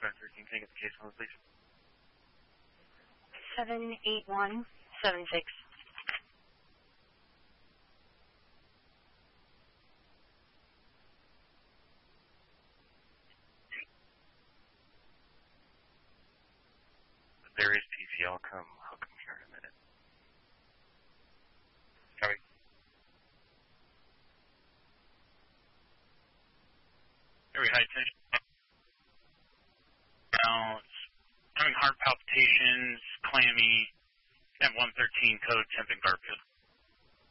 13. Can I get the case number, please? 78176. There is PC. I'll come here in a minute. Copy. Very high tension. Having heart palpitations, clammy, at 113 code, temp in Garfield.